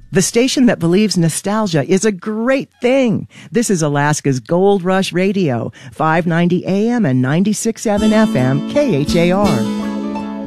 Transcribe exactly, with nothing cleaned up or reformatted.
The station that believes nostalgia is a great thing. This is Alaska's Gold Rush Radio, five ninety A M and ninety-six point seven F M, K H A R.